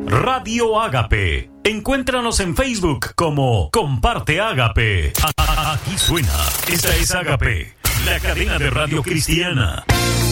Radio Ágape. Encuéntranos en Facebook como Comparte Ágape. Aquí suena. Esta es Ágape, la cadena de radio cristiana.